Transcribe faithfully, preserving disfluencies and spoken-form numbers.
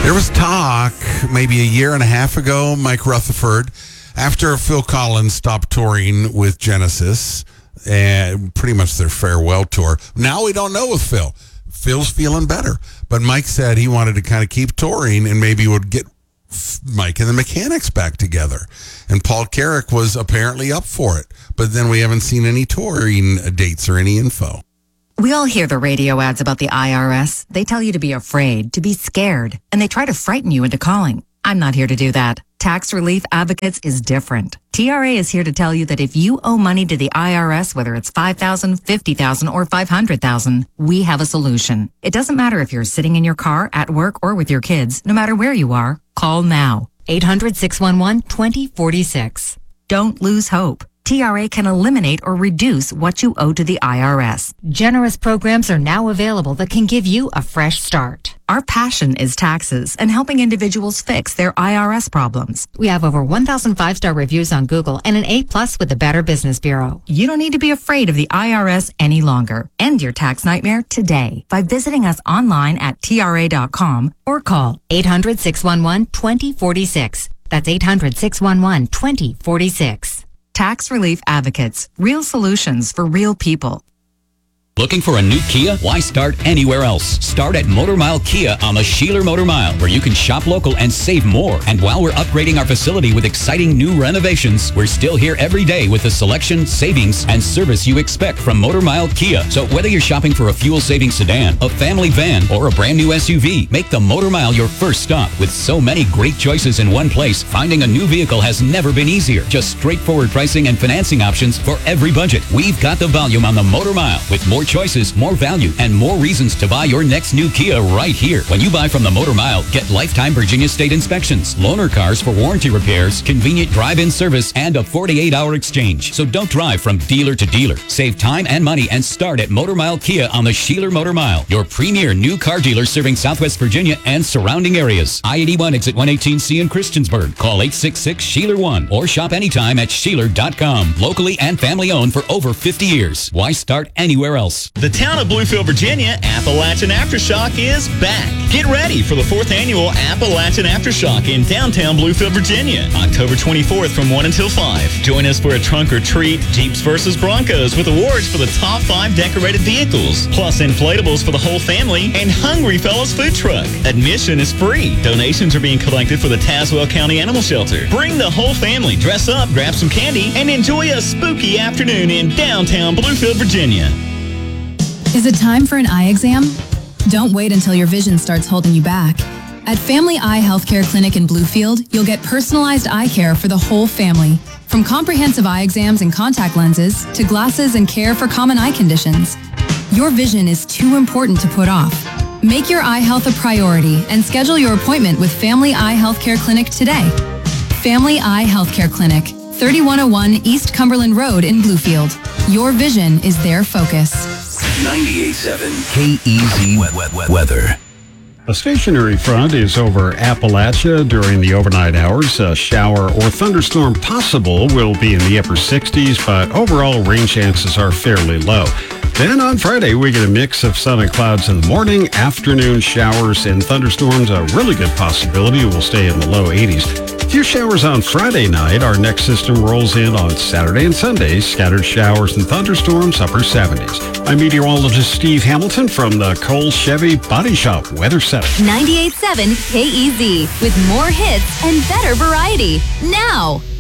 There was talk maybe a year and a half ago, Mike Rutherford, after Phil Collins stopped touring with Genesis, and pretty much their farewell tour. Now we don't know with Phil. Phil's feeling better. But Mike said he wanted to kind of keep touring and maybe would get Mike and the Mechanics back together. And Paul Carrick was apparently up for it. But then we haven't seen any touring dates or any info. We all hear the radio ads about the I R S. They tell you to be afraid, to be scared, and they try to frighten you into calling. I'm not here to do that. Tax Relief Advocates is different. T R A is here to tell you that if you owe money to the I R S, whether it's five thousand dollars, fifty thousand dollars, or five hundred thousand dollars, we have a solution. It doesn't matter if you're sitting in your car, at work, or with your kids. No matter where you are, call now. eight hundred, six one one, two zero four six. Don't lose hope. T R A can eliminate or reduce what you owe to the I R S. Generous programs are now available that can give you a fresh start. Our passion is taxes and helping individuals fix their I R S problems. We have over one thousand five-star reviews on Google and an A plus with the Better Business Bureau. You don't need to be afraid of the I R S any longer. End your tax nightmare today by visiting us online at T R A dot com or call eight hundred, six one one, two zero four six. That's eight hundred, six one one, two zero four six. Tax Relief Advocates. Real solutions for real people. Looking for a new Kia? Why start anywhere else? Start at Motor Mile Kia on the Sheeler Motor Mile, where you can shop local and save more. And while we're upgrading our facility with exciting new renovations, we're still here every day with the selection, savings, and service you expect from Motor Mile Kia. So whether you're shopping for a fuel-saving sedan, a family van, or a brand new S U V, make the Motor Mile your first stop. With so many great choices in one place, finding a new vehicle has never been easier. Just straightforward pricing and financing options for every budget. We've got the volume on the Motor Mile, with more choices, more value, and more reasons to buy your next new Kia right here. When you buy from the Motor Mile, get lifetime Virginia State inspections, loaner cars for warranty repairs, convenient drive-in service, and a forty-eight hour exchange. So don't drive from dealer to dealer. Save time and money and start at Motor Mile Kia on the Sheeler Motor Mile, your premier new car dealer serving Southwest Virginia and surrounding areas. I eighty-one exit one eighteen C in Christiansburg. Call eight six six, Sheeler one or shop anytime at Sheeler dot com. Locally and family owned for over fifty years. Why start anywhere else? The town of Bluefield, Virginia, Appalachian Aftershock is back. Get ready for the fourth annual Appalachian Aftershock in downtown Bluefield, Virginia, October twenty-fourth from one until five. Join us for a trunk or treat, Jeeps versus Broncos with awards for the top five decorated vehicles, plus inflatables for the whole family and Hungry Fellows food truck. Admission is free. Donations are being collected for the Tazewell County Animal Shelter. Bring the whole family, dress up, grab some candy, and enjoy a spooky afternoon in downtown Bluefield, Virginia. Is it time for an eye exam? Don't wait until your vision starts holding you back. At Family Eye Healthcare Clinic in Bluefield, you'll get personalized eye care for the whole family. From comprehensive eye exams and contact lenses to glasses and care for common eye conditions. Your vision is too important to put off. Make your eye health a priority and schedule your appointment with Family Eye Healthcare Clinic today. Family Eye Healthcare Clinic, thirty-one oh one East Cumberland Road in Bluefield. Your vision is their focus. ninety-eight point seven K E Z weather. A stationary front is over Appalachia during the overnight hours. A shower or thunderstorm possible will be in the upper sixties, but overall rain chances are fairly low. Then on Friday, we get a mix of sun and clouds in the morning, afternoon showers and thunderstorms. A really good possibility will stay in the low eighties. A few showers on Friday night. Our next system rolls in on Saturday and Sunday. Scattered showers and thunderstorms, upper seventies. I'm meteorologist Steve Hamilton from the Cole Chevy Body Shop Weather Center. ninety-eight point seven K E Z with more hits and better variety. Now!